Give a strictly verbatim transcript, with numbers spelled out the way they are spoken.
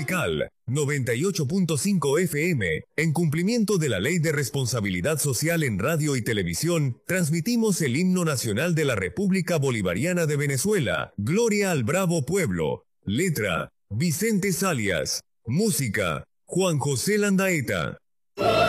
Calcal, noventa y ocho punto cinco F M, en cumplimiento de la Ley de Responsabilidad Social en Radio y Televisión, transmitimos el himno nacional de la República Bolivariana de Venezuela, Gloria al Bravo Pueblo. Letra, Vicente Salias. Música, Juan José Landaeta.